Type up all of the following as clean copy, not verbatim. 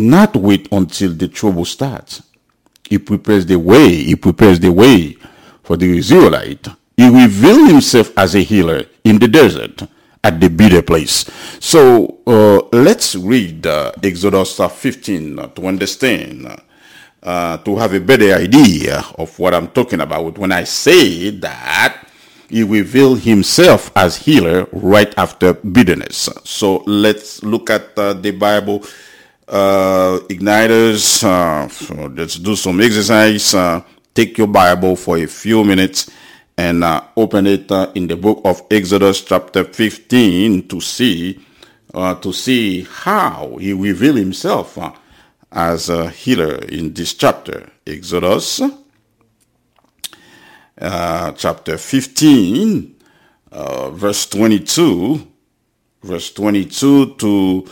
not wait until the trouble starts. He prepares the way. He prepares the way for the Israelite. He revealed himself as a healer in the desert at the bitter place. So let's read Exodus 15 to understand, to have a better idea of what I'm talking about when I say that he revealed himself as healer right after bitterness. So let's look at the Bible igniters. So let's do some exercise. Take your Bible for a few minutes and open it in the book of Exodus chapter 15 to see how he revealed himself as a healer in this chapter. Exodus chapter 15, verse 22 to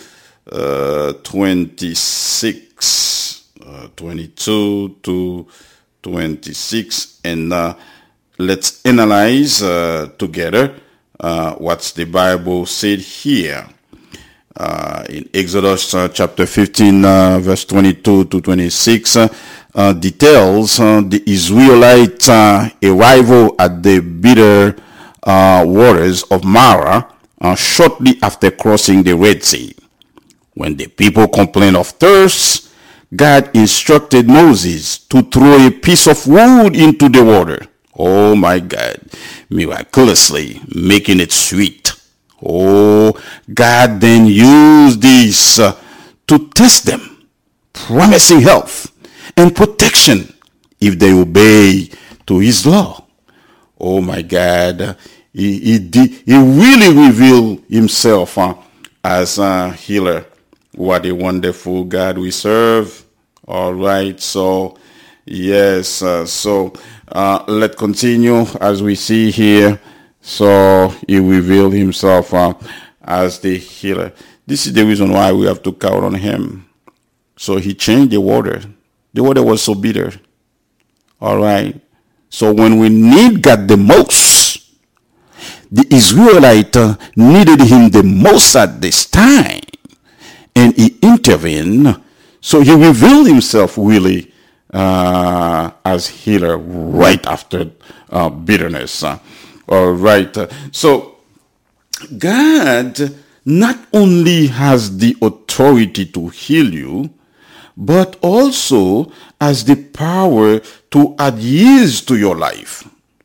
26, 22 to 26, and let's analyze together what the Bible said here. In Exodus chapter 15, verse 22 to 26, details the Israelite arrival at the bitter waters of Marah shortly after crossing the Red Sea. When the people complained of thirst, God instructed Moses to throw a piece of wood into the water. Oh my God, miraculously making it sweet. Oh, God then used this to test them, promising health and protection if they obey to his law. Oh my God, he really revealed himself as a healer. What a wonderful God we serve. All right, so yes, let's continue as we see here. So he revealed himself as the healer. This is the reason why we have to count on him. So he changed the water. The water was so bitter. All right. So when we need God the most, the Israelite needed him the most at this time. And he intervened. So he revealed himself really as healer right after bitterness. All right. So God not only has the authority to heal you, but also has the power to add years to your life.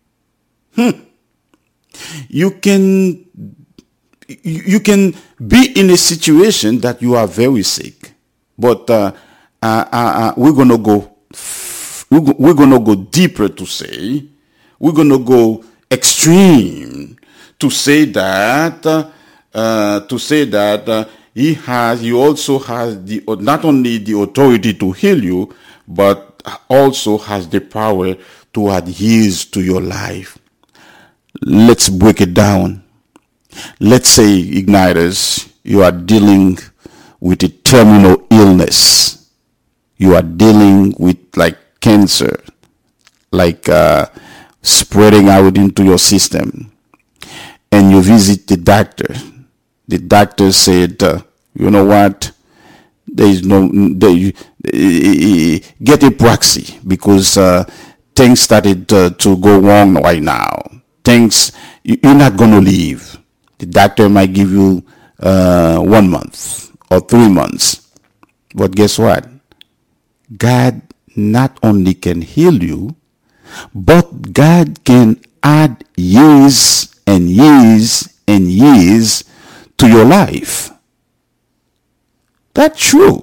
You can be in a situation that you are very sick, but we're gonna go deeper to say, we're gonna go extreme to say that he also has not only the authority to heal you, but also has the power to add years to your life. Let's break it down. Let's say, igniters, you are dealing with a terminal illness. You are dealing with like cancer, like spreading out into your system, and you visit the doctor. The doctor said, you know what, get a proxy because things started to go wrong right now. You're not going to leave. The doctor might give you 1 month or 3 months. But guess what? God not only can heal you, but God can add years and years and years to your life. That's true.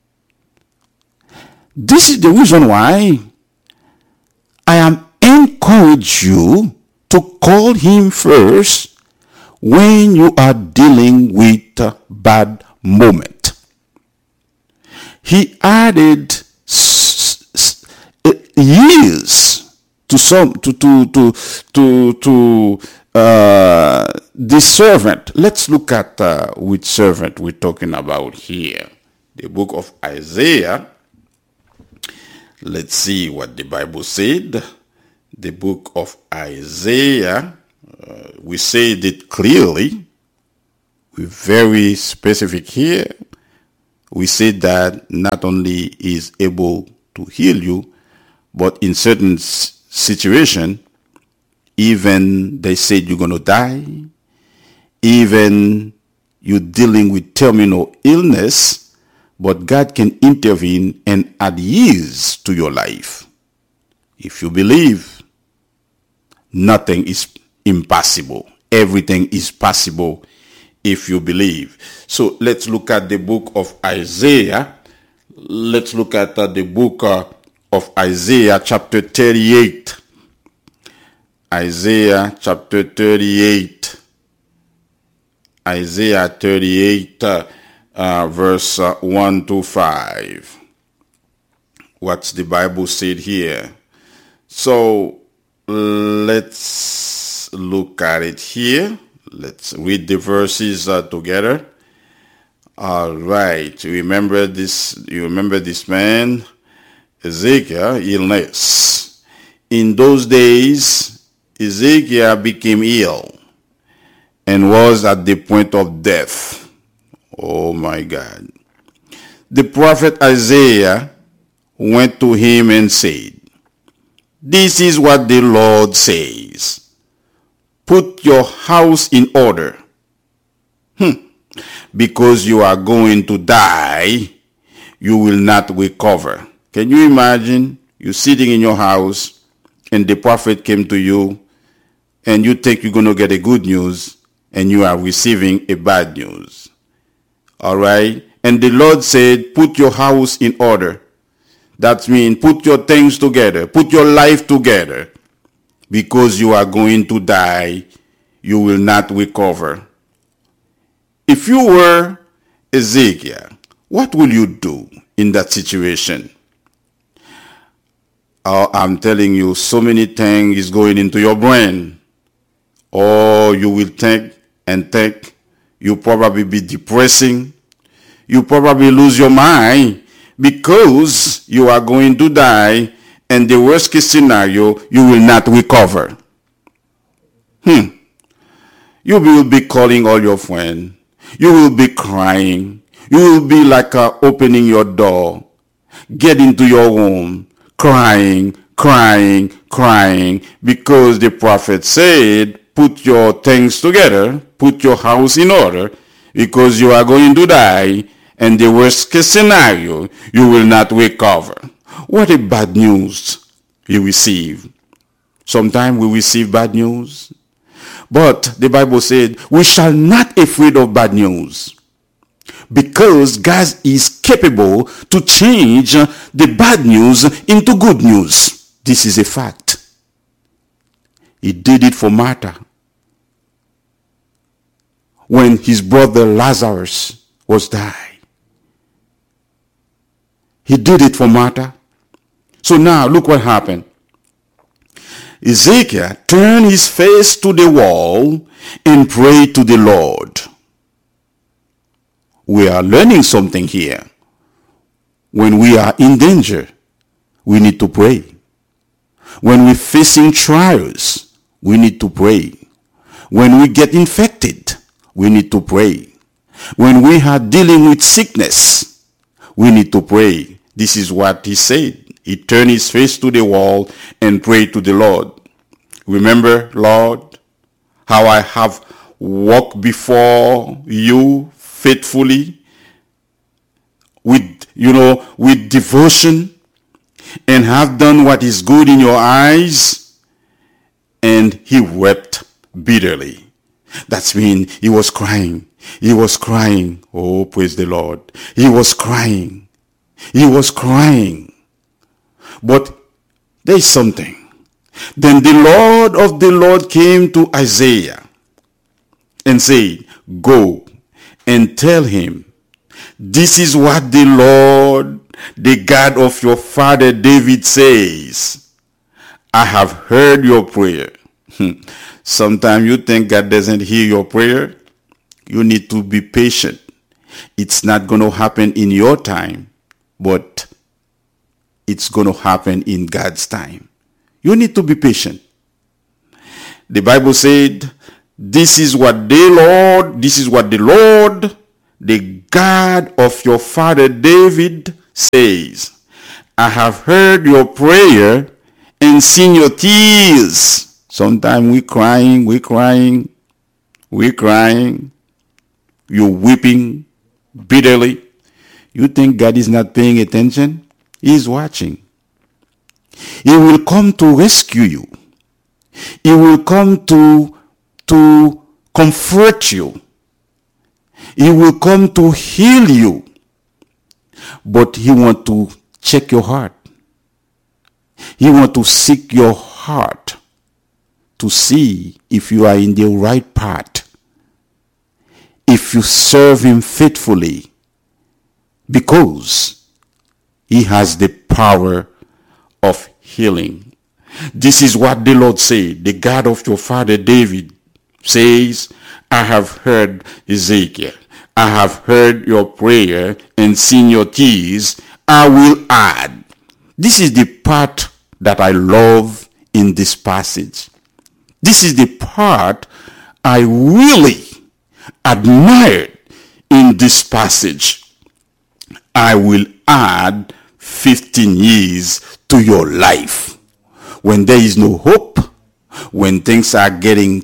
This is the reason why I am encourage you to call him first when you are dealing with a bad moment. He added years to the servant. Let's look at which servant we're talking about here. The book of Isaiah. Let's see what the Bible said. The book of Isaiah. We said it clearly. We're very specific here. we said that not only is able to heal you, but in certain situation, even they said you're going to die, even you're dealing with terminal illness, but God can intervene and add years to your life. If you believe, nothing is impossible. Everything is possible if you believe. So let's look at the book of Isaiah. Let's look at the book of Isaiah chapter 38. Isaiah chapter 38. Isaiah 38 verse 1 to 5. What's the Bible said here? So let's look at it here. Let's read the verses together. All right. You remember this man, Ezekiel, illness. In those days, Ezekiel became ill and was at the point of death. Oh my God. The prophet Isaiah went to him and said, "This is what the Lord says. Put your house in order, because you are going to die. You will not recover." Can you imagine? You're sitting in your house and the prophet came to you and you think you're going to get a good news and you are receiving a bad news. All right? And the Lord said, put your house in order. That means put your things together. Put your life together. Because you are going to die. You will not recover. If you were Ezekiel, what will you do in that situation? I'm telling you, so many things is going into your brain. Or you will think and think. You probably be depressing. You probably lose your mind because you are going to die, and the worst case scenario, you will not recover. You will be calling all your friends. You will be crying. You will be like opening your door, get into your room, crying, because the prophet said, put your things together, put your house in order, because you are going to die, and the worst case scenario, you will not recover. What a bad news you receive. Sometimes we receive bad news, but the Bible said, we shall not be afraid of bad news, because God is capable to change the bad news into good news. This is a fact. He did it for Martha. When his brother Lazarus was dying. He did it for Martha. So now look what happened. Ezekiel turned his face to the wall and prayed to the Lord. We are learning something here. When we are in danger, we need to pray. When we're facing trials, we need to pray. When we get infected, we need to pray. When we are dealing with sickness, we need to pray. This is what he said. He turned his face to the wall and prayed to the Lord. Remember, Lord, how I have walked before you faithfully with devotion, and have done what is good in your eyes. And he wept bitterly. That means he was crying. He was crying. Oh, praise the Lord. He was crying. He was crying. But there's something. Then the Lord of the Lord came to Isaiah and said, go and tell him, this is what the Lord, the God of your father David says. I have heard your prayer. Sometimes you think God doesn't hear your prayer. You need to be patient. It's not going to happen in your time, but it's going to happen in God's time. You need to be patient. The Bible said, this is what the Lord, the God of your father David says, I have heard your prayer and seen your tears. Sometimes we're crying. You're weeping bitterly. You think God is not paying attention? He's watching. He will come to rescue you. He will come to comfort you. He will come to heal you. But he wants to check your heart. He wants to seek your heart to see if you are in the right path. If you serve him faithfully. Because he has the power of healing. This is what the Lord said. The God of your father David says, I have heard Ezekiel. I have heard your prayer and seen your tears. I will add. This is the part that I love in this passage. This is the part I really admired in this passage. I will add 15 years to your life. When there is no hope, when things are getting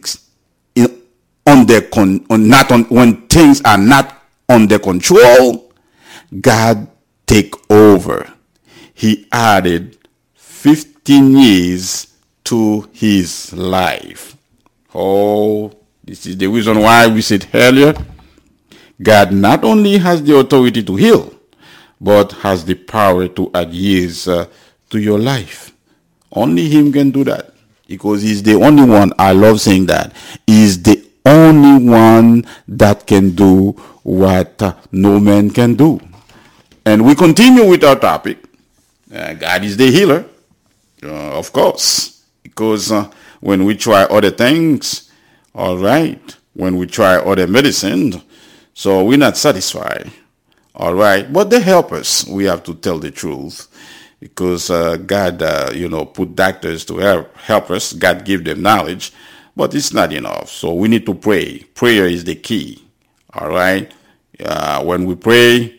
when things are not under control, God take over. He added 15 years to his life. Oh, this is the reason why we said earlier, God not only has the authority to heal, but has the power to add years to your life. Only him can do that, because he's the only one. I love saying that. He's the only one that can do what no man can do. And we continue with our topic. God is the healer, of course, because when we try other things, all right, when we try other medicine, so we're not satisfied, all right, but they help us. We have to tell the truth, because God, put doctors to help us. God give them knowledge, but it's not enough. So we need to pray. Prayer is the key, all right. When we pray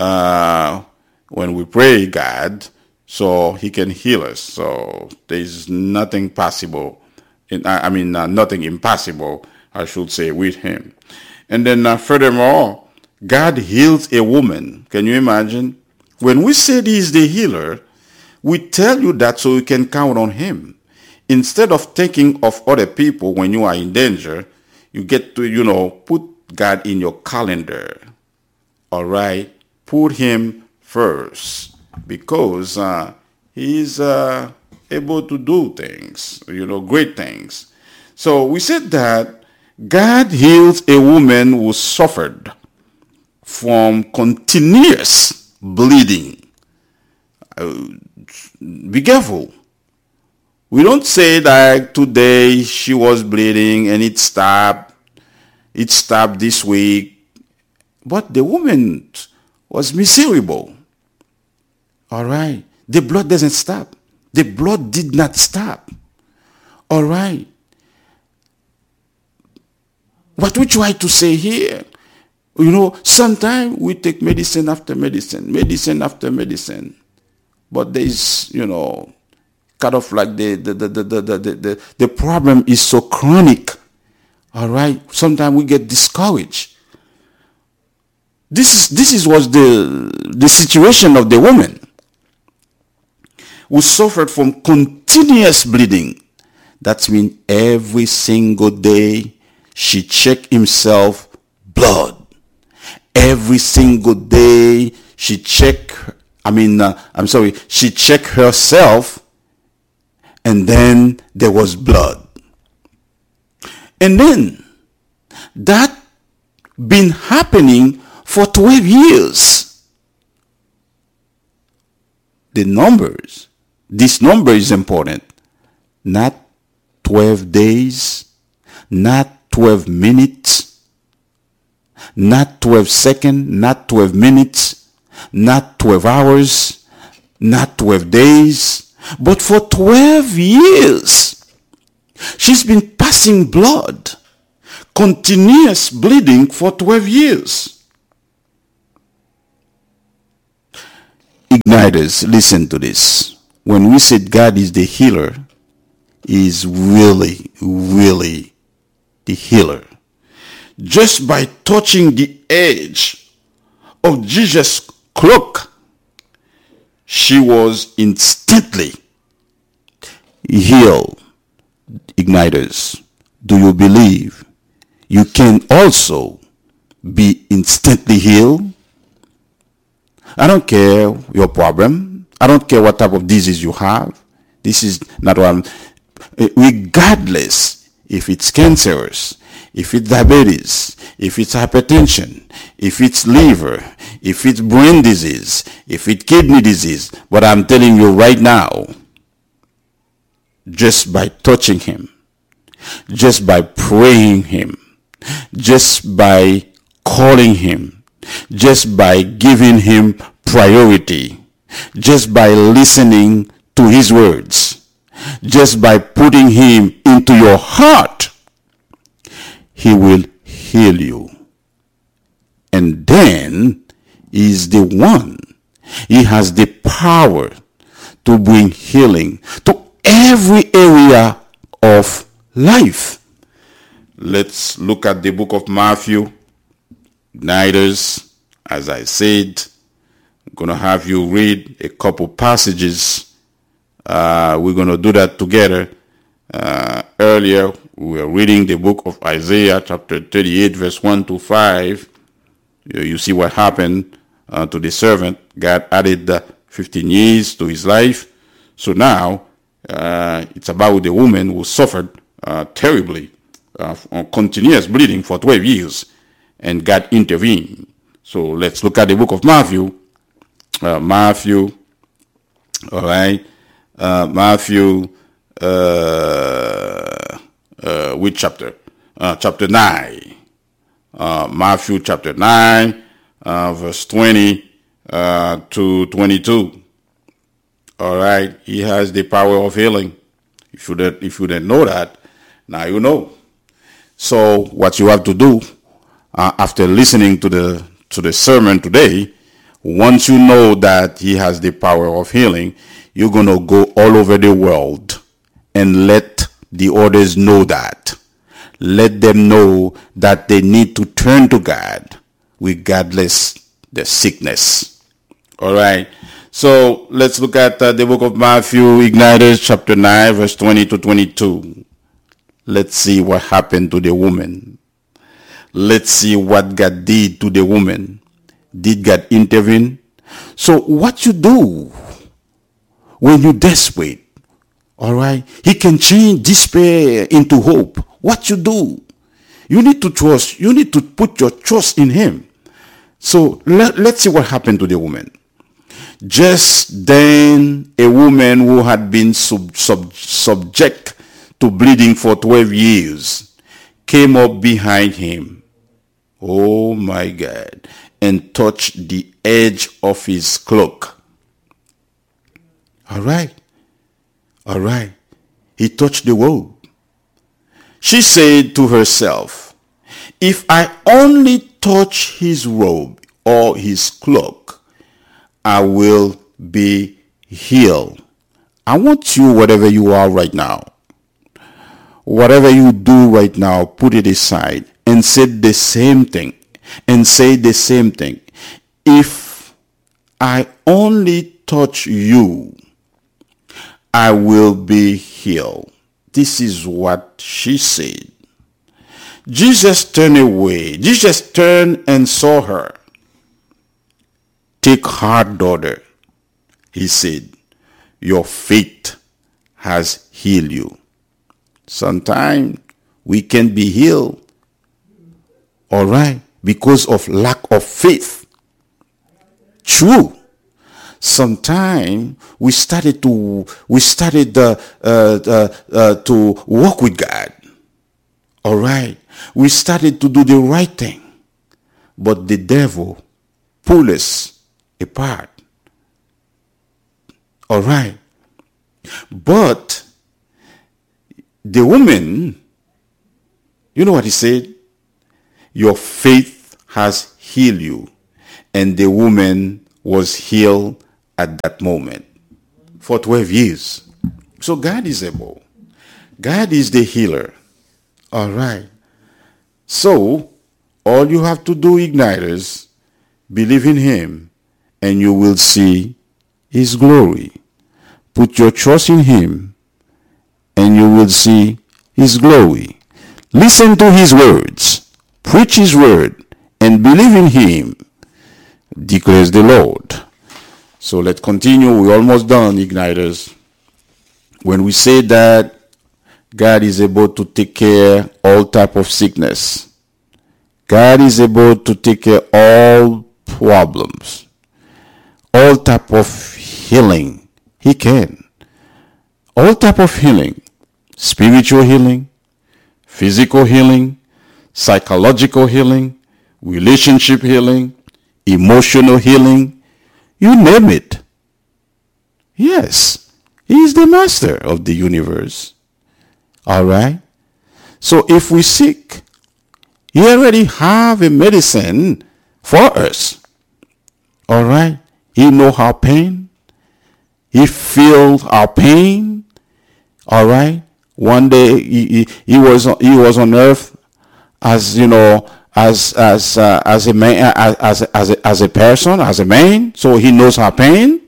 God, so he can heal us. So there's nothing possible. Nothing impossible, I should say, with him. And then furthermore, God heals a woman. Can you imagine? When we say he is the healer, we tell you that so you can count on him. Instead of thinking of other people when you are in danger, you get to, put God in your calendar. All right? Put him first, because he's able to do things, great things. So we said that God heals a woman who suffered from continuous bleeding. Be careful. We don't say that today she was bleeding and it stopped this week. But the woman was miserable. All right. The blood doesn't stop. The blood did not stop. All right. What we try to say here, sometimes we take medicine after medicine. But there is, kind of like the problem is so chronic. All right. Sometimes we get discouraged. This was the situation of the woman who suffered from continuous bleeding. That means every single day she checked himself blood. Every single day she checked herself, and then there was blood. And then that been happening for 12 years. This number is important. Not 12 days, not 12 minutes, not 12 seconds, not 12 minutes, not 12 hours, not 12 days, but for 12 years. She's been passing blood, continuous bleeding for 12 years. Igniters, listen to this. When we said God is the healer, He is really, really the healer. Just by touching the edge of Jesus' cloak, she was instantly healed. Igniters, do you believe you can also be instantly healed? I don't care your problem. I don't care what type of disease you have. This is not what I'm... Regardless if it's cancerous, if it's diabetes, if it's hypertension, if it's liver, if it's brain disease, if it's kidney disease. But I'm telling you right now, just by touching him, just by praying him, just by calling him, just by giving him priority, just by listening to his words, just by putting him into your heart, he will heal you. And then he's the one. He has the power to bring healing to every area of life. Let's look at the book of Matthew. Igniters, as I said, I'm going to have you read a couple passages. We're going to do that together. Earlier, we were reading the book of Isaiah, chapter 38, verse 1 to 5. You see what happened to the servant. God added 15 years to his life. So now, it's about the woman who suffered terribly on continuous bleeding for 12 years. And God intervened. So let's look at the book of Matthew. Matthew, all right. Matthew, which chapter? Chapter 9. Matthew chapter 9, verse 20 to 22. All right. He has the power of healing. If you didn't know that, now you know. So what you have to do after listening to the sermon today, once you know that he has the power of healing, you're going to go all over the world and let the others know that. Let them know that they need to turn to God regardless the sickness. All right. So let's look at the book of Matthew, Igniters, chapter 9, verse 20 to 22. Let's see what happened to the woman. Let's see what God did to the woman. Did God intervene? So what you do when you're desperate, all right? He can change despair into hope. What you do? You need to trust. You need to put your trust in him. So let's see what happened to the woman. Just then, a woman who had been subject to bleeding for 12 years came up behind him. Oh my God. And touched the edge of his cloak. All right. All right. He touched the robe. She said to herself, if I only touch his robe or his cloak, I will be healed. I want you, whatever you are right now, whatever you do right now, put it aside and say the same thing. And say the same thing. If I only touch you, I will be healed. This is what she said. Jesus turned away. Jesus turned and saw her. Take heart, daughter, he said. Your faith has healed you. Sometimes we can be healed. All right. Because of lack of faith. True. Sometimes we started to walk with God. All right. We started to do the right thing. But the devil pulled us apart. All right. But the woman, you know what he said? Your faith has healed you. And the woman was healed at that moment for 12 years. So God is able. God is the healer. All right. So all you have to do, Igniters, believe in him and you will see his glory. Put your trust in him and you will see his glory. Listen to his words, preach his word, and believe in him, declares the Lord. So let's continue. We're almost done, Igniters. When we say that God is able to take care of all type of sickness, God is able to take care of all problems, all type of healing. He can. All type of healing, spiritual healing, physical healing, psychological healing, relationship healing, emotional healing, you name it. Yes, he is the master of the universe. All right? So if we sick, he already have a medicine for us. All right? He know our pain. He feels our pain. All right? One day he was on earth as as a man, as a person, as a man. So he knows our pain.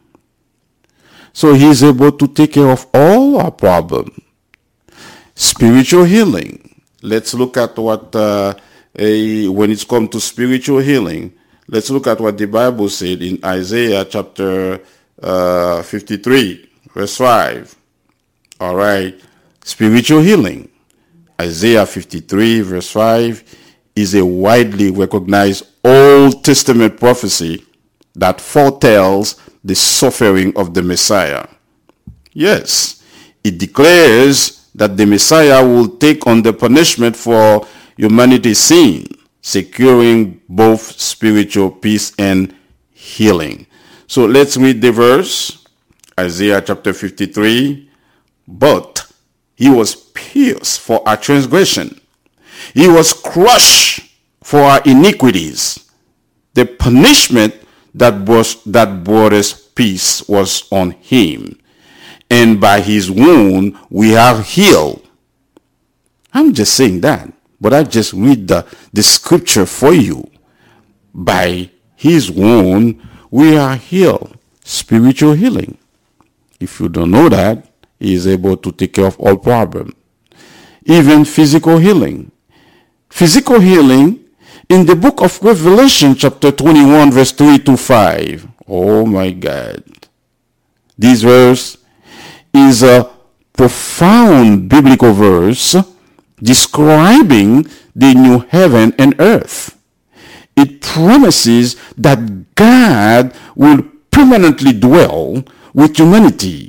So he's able to take care of all our problems. Spiritual healing. Let's look at what when it's come to spiritual healing. Let's look at what the Bible said in Isaiah chapter 53, verse 5. All right. Spiritual healing. Isaiah 53, verse 5 is a widely recognized Old Testament prophecy that foretells the suffering of the Messiah. Yes, it declares that the Messiah will take on the punishment for humanity's sin, securing both spiritual peace and healing. So let's read the verse, Isaiah chapter 53. But he was pierced for our transgression. He was crushed for our iniquities. The punishment that brought us peace was on him. And by his wound we are healed. I'm just saying that. But I just read the scripture for you. By his wound we are healed. Spiritual healing. If you don't know that, he is able to take care of all problems. Even physical healing. Physical healing in the book of Revelation chapter 21 verse 3 to 5. Oh my God. This verse is a profound biblical verse describing the new heaven and earth. It promises that God will permanently dwell with humanity,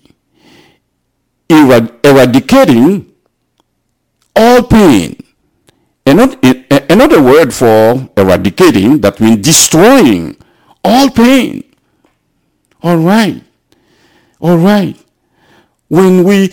eradicating all pain. Another word for eradicating, that means destroying all pain. All right. When we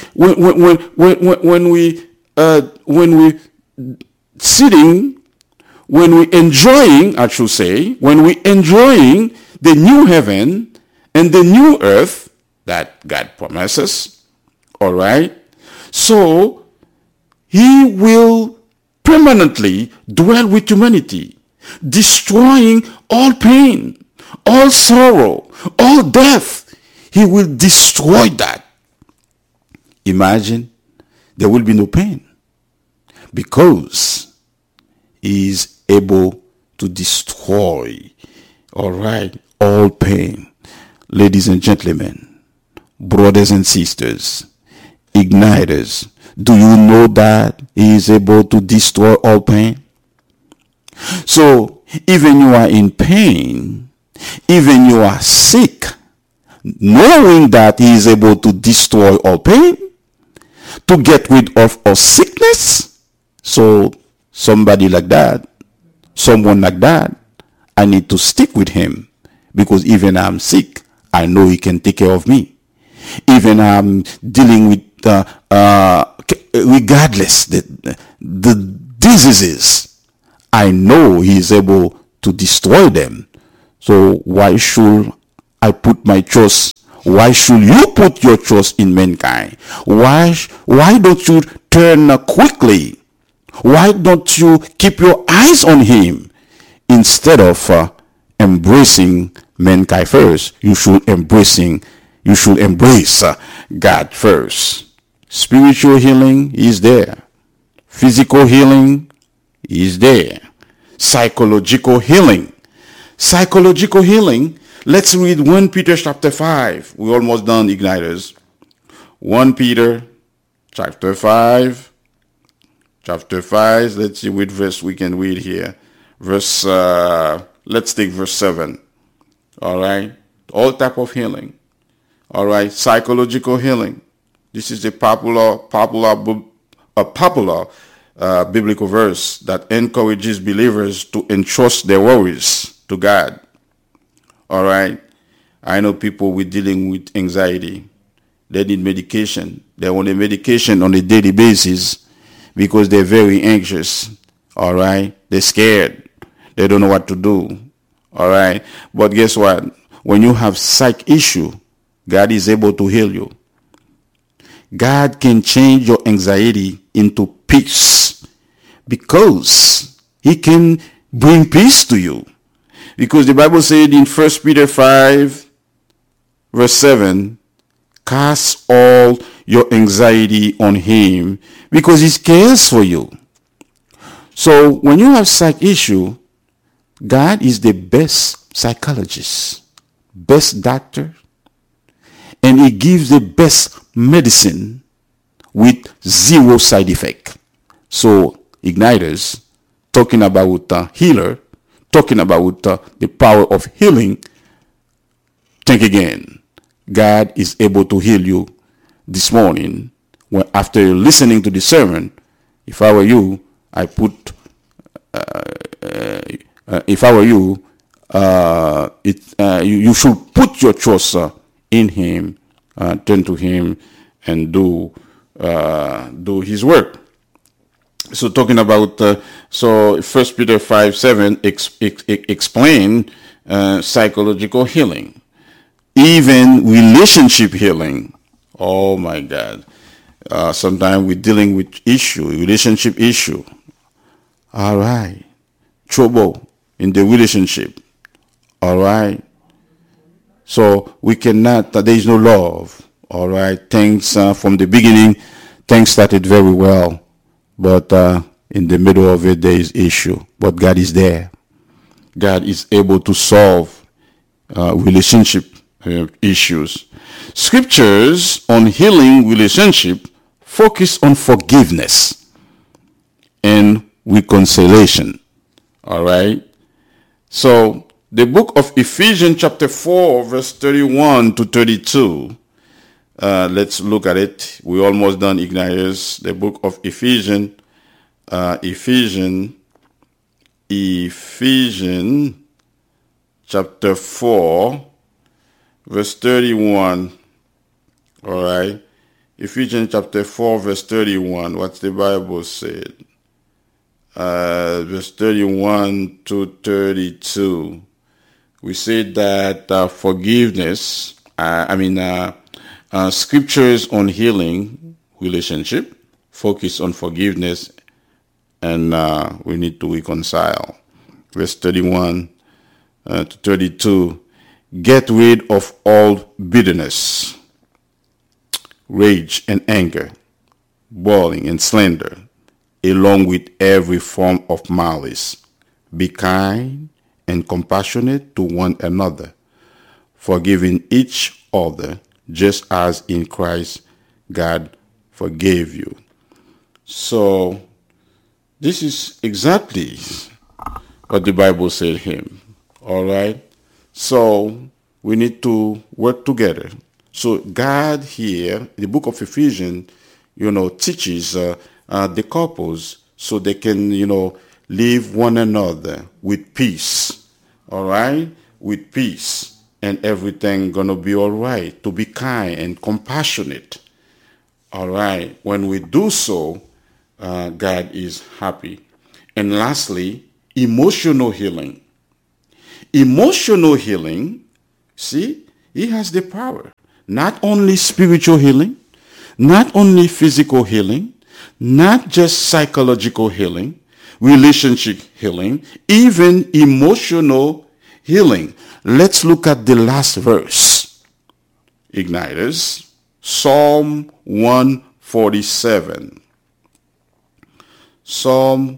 sitting, when we enjoying, I should say, when we enjoying the new heaven and the new earth that God promises, all right? So he will permanently dwell with humanity, destroying all pain, all sorrow, all death. He will destroy that. Imagine, there will be no pain because he is able to destroy, all right, all pain. Ladies and gentlemen, brothers and sisters, igniters, do you know that he is able to destroy all pain? So, even you are in pain, even you are sick, knowing that he is able to destroy all pain, to get rid of all sickness. So, somebody like that, someone like that, I need to stick with him, because even I'm sick, I know he can take care of me. Even I'm dealing with regardless the diseases, I know he is able to destroy them. So why should I put my trust? Why should you put your trust in mankind? Why don't you turn quickly? Why don't you keep your eyes on him instead of embracing mankind first? You should embrace God first. Spiritual healing is there. Physical healing is there. Psychological healing. Let's read 1 Peter chapter 5. We're almost done, Igniters. 1 Peter chapter 5. Let's see which verse we can read here. Let's take verse 7. All right. All type of healing. All right. Psychological healing. This is a popular biblical verse that encourages believers to entrust their worries to God. All right. I know people with dealing with anxiety. They need medication. They're on a medication on a daily basis because they're very anxious. All right. They're scared. They don't know what to do. All right. But guess what? When you have psych issue, God is able to heal you. God can change your anxiety into peace because he can bring peace to you. Because the Bible said in 1 Peter 5 verse 7, cast all your anxiety on him because he cares for you. So when you have psych issue, God is the best psychologist, best doctor, and he gives the best medicine with zero side effect. So Igniters, talking about healer, talking about the power of healing, think again. God is able to heal you this morning. When after listening to the sermon, if I were you, you should put your trust in him, turn to him, and do his work. So talking about so 1 Peter 5:7 explain psychological healing, even relationship healing. Oh my God! Sometimes we're dealing with relationship issue. All right, trouble in the relationship. All right. So we cannot. There is no love. All right. Things from the beginning, things started very well. But in the middle of it, there is issue. But God is there. God is able to solve relationship issues. Scriptures on healing relationship focus on forgiveness and reconciliation. All right. So the book of Ephesians chapter 4, verse 31 to 32. Let's look at it. We're almost done, Igniters. The book of Ephesians. Ephesians chapter 4, verse 31. All right. Ephesians chapter 4, verse 31. What's the Bible said? Verse 31 to 32. We said that forgiveness, scriptures on healing relationship focus on forgiveness, and we need to reconcile. Verse 31 to 32. Get rid of all bitterness, rage and anger, brawling and slander, along with every form of malice. Be kind and compassionate to one another, forgiving each other, just as in Christ God forgave you. So this is exactly what the Bible said him. All right. So we need to work together. So God here, the book of Ephesians, teaches the couples so they can, live one another with peace. All right. With peace. And everything gonna be all right. To be kind and compassionate. All right. When we do so, God is happy. And lastly, emotional healing. Emotional healing, see, He has the power. Not only spiritual healing, not only physical healing, not just psychological healing, relationship healing, even emotional healing. Let's look at the last verse. Igniters, Psalm 147. Psalm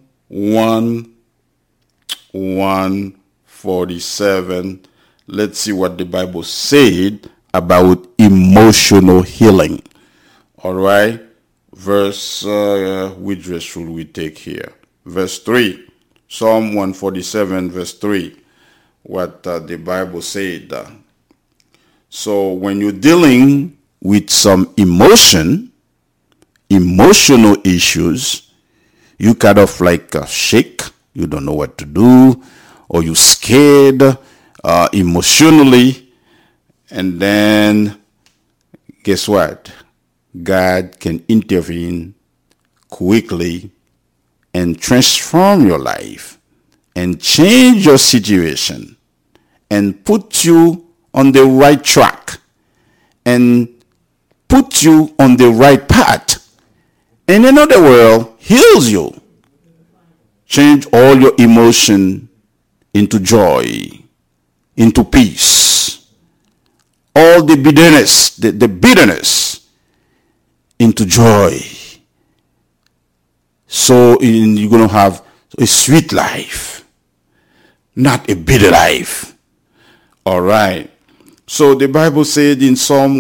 147. Let's see what the Bible said about emotional healing. All right. Which verse should we take here? Verse 3. Psalm 147, verse 3. What the Bible said. So when you're dealing with some emotional issues, you kind of like shake. You don't know what to do, or you're scared emotionally. And then guess what? God can intervene quickly and transform your life and change your situation and put you on the right track and put you on the right path. And in other words, heals you. Change all your emotion into joy, into peace. All the bitterness, the bitterness into joy. So you're going to have a sweet life, not a bitter life. All right. So the Bible said in Psalm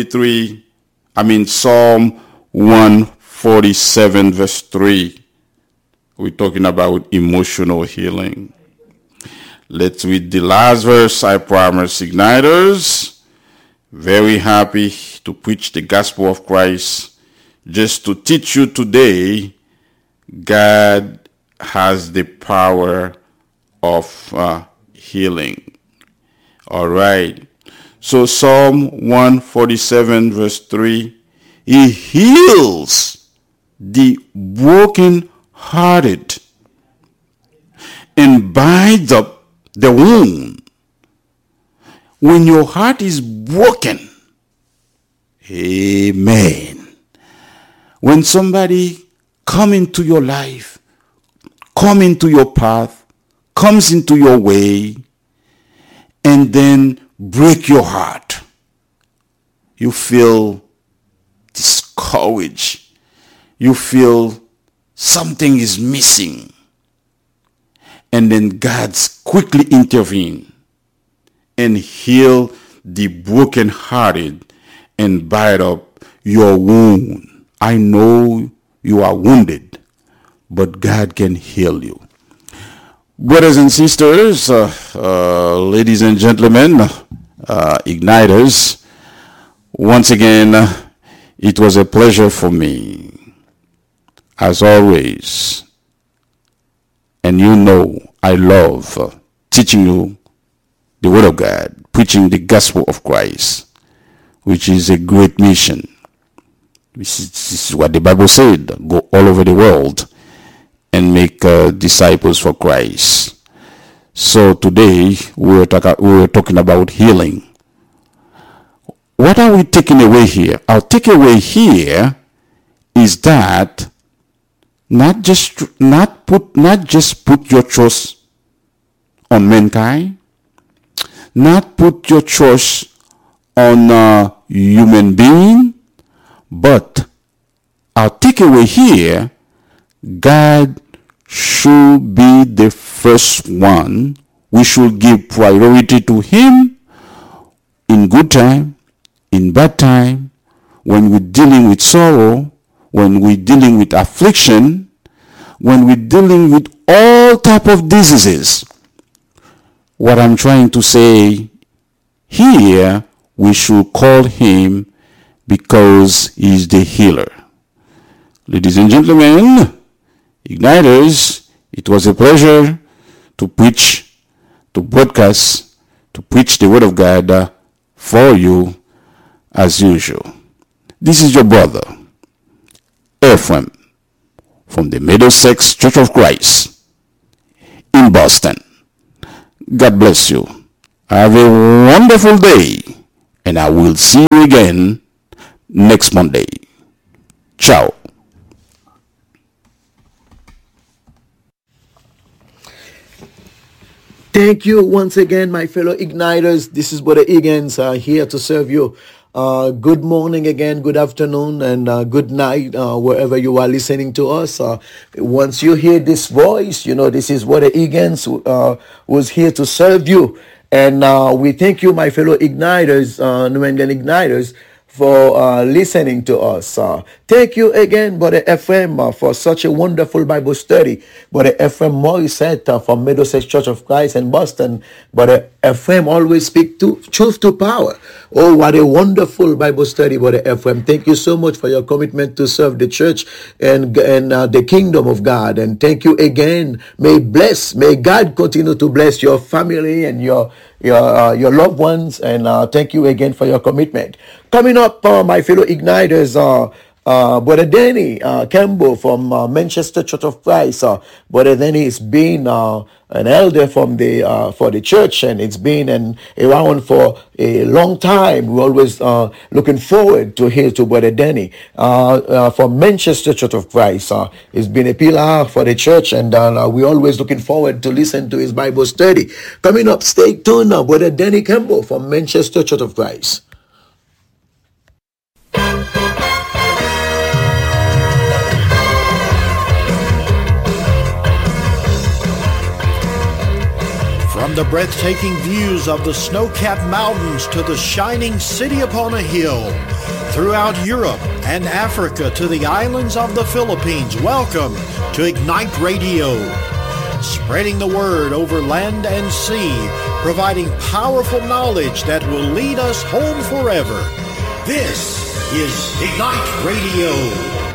147 verse 3, we're talking about emotional healing. Let's read the last verse, I promise, Igniters. Very happy to preach the gospel of Christ. Just to teach you today, God has the power of healing. All right. So Psalm 147 verse 3, He heals the broken-hearted and binds up the wound. When your heart is broken, amen. When somebody come into your life, come into your path, comes into your way, and then break your heart, you feel discouraged. You feel something is missing. And then God's quickly intervene and heal the brokenhearted and bind up your wound. I know you are wounded, but God can heal you. Brothers and sisters, ladies and gentlemen, Igniters, once again, it was a pleasure for me, as always. And you know I love teaching you the Word of God, preaching the gospel of Christ, which is a great mission. This is what the Bible said, go all over the world and make disciples for Christ. So today we were talking about healing. What are we taking away here? Our takeaway here is that not just put your trust on mankind, not put your trust on a human being, but our takeaway here, God should be the first one. We should give priority to Him in good time, in bad time, when we're dealing with sorrow, when we're dealing with affliction, when we're dealing with all type of diseases. What I'm trying to say here, we should call Him because He's the healer. Ladies and gentlemen, Igniters, it was a pleasure to preach, to broadcast, to preach the Word of God for you as usual. This is your brother, Ephraim, from the Middlesex Church of Christ in Boston. God bless you. Have a wonderful day. and I will see you again next Monday. Ciao. Thank you once again, my fellow Igniters. This is Brother Higgins here to serve you. Good morning again, good afternoon, and good night, wherever you are listening to us. Once you hear this voice, you know this is Brother Higgins who's here to serve you. And we thank you, my fellow Igniters, New England Igniters, for listening to us. Thank you again, Brother Ephraim, for such a wonderful Bible study. Brother Ephraim Morissette from Middlesex Church of Christ in Boston. Brother Ephraim always speak to truth to power. Oh, what a wonderful Bible study, Brother Ephraim. Thank you so much for your commitment to serve the church and the kingdom of God. And thank you again. May God continue to bless your family and your loved ones, and thank you again for your commitment. Coming up, my fellow Igniters, Brother Danny Campbell from Manchester Church of Christ. Brother Danny has been an elder for the church, and it's been around for a long time. We're always looking forward to hear to Brother Danny from Manchester Church of Christ. He's been a pillar for the church, and we're always looking forward to listen to his Bible study. Coming up, stay tuned now, Brother Danny Campbell from Manchester Church of Christ. From the breathtaking views of the snow-capped mountains to the shining city upon a hill, throughout Europe and Africa to the islands of the Philippines, welcome to Ignite Radio. Spreading the word over land and sea, providing powerful knowledge that will lead us home forever. This is Ignite Radio.